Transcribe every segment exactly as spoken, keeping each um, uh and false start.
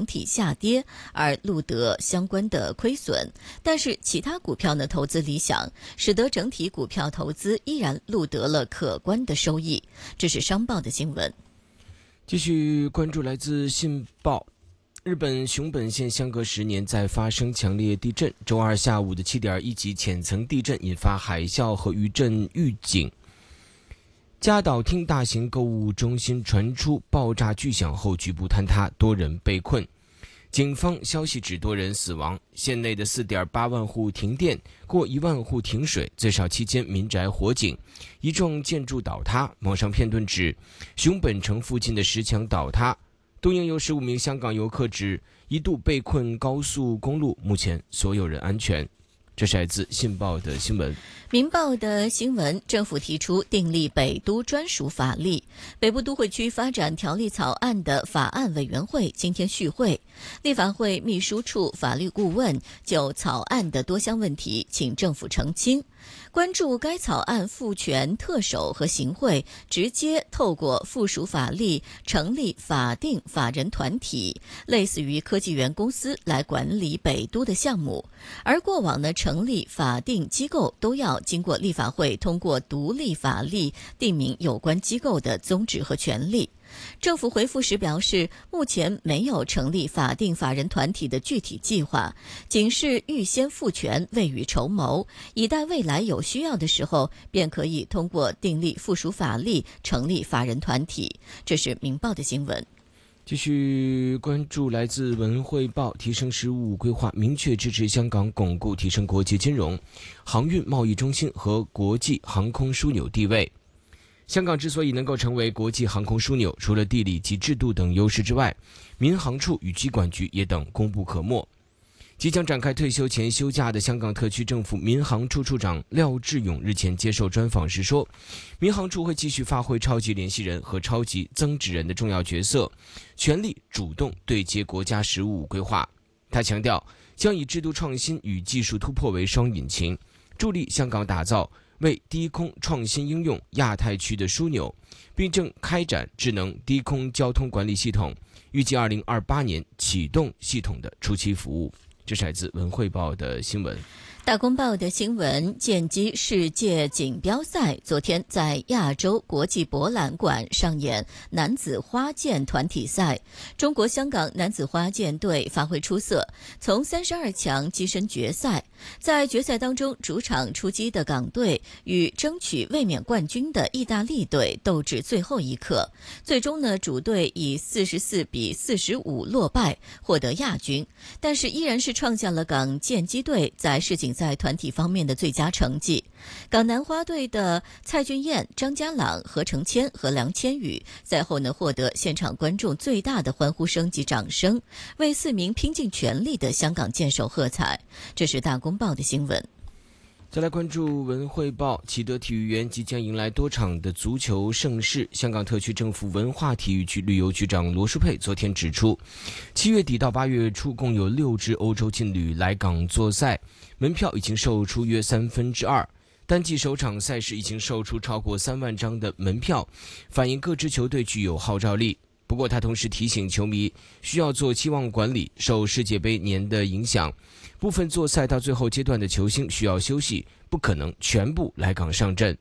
体下跌而录得相关的亏损，但是其他股票呢投资理想，使得整体股票投资依然录得了可观的收益。这是商报的新闻。 继续关注来自信报。日本熊本县相隔十年再发生强烈地震，周二下午的七点一级浅层地震引发海啸和余震预警。加岛町大型购物中心传出爆炸巨响后局部坍塌，多人被困。警方消息指多人死亡，县内的 四点八万户停电，过一万户停水，最少七间民宅火警，一幢建筑倒塌。网上片段指熊本城附近的石墙倒塌。东营有十五名香港游客指一度被困高速公路，目前所有人安全。这是来自信报的新闻。 民报的新闻，政府提出订立北都专属法律。北部都会区发展条例草案的法案委员会今天续会，立法会秘书处法律顾问就草案的多项问题请政府澄清。关注该草案赋权特首和行会直接透过附属法律成立法定法人团体，类似于科技园公司来管理北都的项目，而过往呢成立法定机构都要经过立法会通过独立法律定明有关机构的宗旨和权利。政府回复时表示，目前没有成立法定法人团体的具体计划，仅是预先赋权，未雨绸缪，以待未来有需要的时候，便可以通过订立附属法律成立法人团体。这是明报的新闻。 继续关注来自文汇报，提升“十五五”规划明确支持香港巩固提升国际金融、航运贸易中心和国际航空枢纽地位。香港之所以能够成为国际航空枢纽，除了地理及制度等优势之外，民航处与机管局也等功不可没。即将展开退休前休假的香港特区政府民航处处长廖志勇日前接受专访时说，民航处会继续发挥超级联系人和超级增值人的重要角色，全力主动对接国家“十五五”规划。他强调，将以制度创新与技术突破为双引擎，助力香港打造为低空创新应用亚太区的枢纽，并正开展智能低空交通管理系统，预计二零二八年启动系统的初期服务。这是来自文汇报的新闻。 大公报的新闻，剑击世界锦标赛昨天在亚洲国际博览馆上演男子花剑团体赛，中国香港男子花剑队发挥出色，从三十二强跻身决赛。在决赛当中，主场出击的港队与争取卫冕冠军的意大利队斗至最后一刻，最终呢，主队以四十四比四十五落败，获得亚军，但是依然是创下了港剑击队在世锦赛团体方面的最佳成绩。港男花队的蔡俊彦、张家朗、何成谦和梁千羽赛后呢，获得现场观众最大的欢呼声及掌声，为四名拼尽全力的香港剑手喝彩。这是大公报的新闻。 再来关注文汇报，启德体育园即将迎来多场的足球盛事。香港特区政府文化体育局旅游局长罗淑佩昨天指出，七月底到八月初共有六支欧洲劲旅来港作赛，门票已经售出约三分之二。单季首场赛事已经售出超过三万张的门票，反映各支球队具有号召力。不过他同时提醒球迷需要做期望管理，受世界杯年的影响，部分作赛到最后阶段的球星需要休息，不可能全部来港上阵。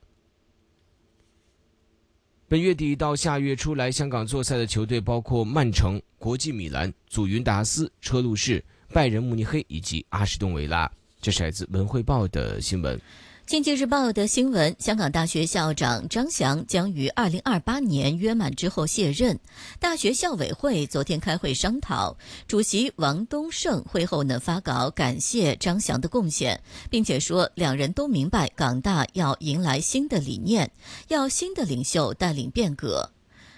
本月底到下月初来香港作赛的球队包括曼城、国际米兰、祖云达斯、车路士、拜仁慕尼黑以及阿士东维拉。这是来自文汇报的新闻。 经济日报的新闻，香港大学校长张翔将于二零二八年约满之后卸任。大学校委会昨天开会商讨，主席王东胜会后呢发稿感谢张翔的贡献，并且说两人都明白港大要迎来新的理念，要新的领袖带领变革。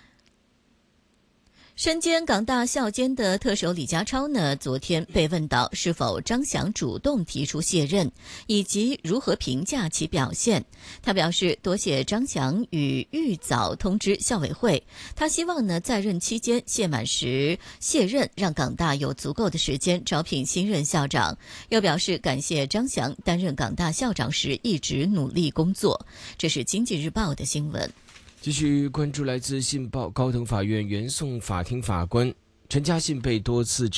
身兼港大校监的特首李家超呢，昨天被问到是否张翔主动提出卸任，以及如何评价其表现。他表示，多谢张翔与预早通知校委会，他希望呢在任期间届满时卸任，让港大有足够的时间招聘新任校长。又表示感谢张翔担任港大校长时一直努力工作。这是经济日报的新闻。 继续关注来自信报，高等法院原讼法庭法官陈嘉信被多次指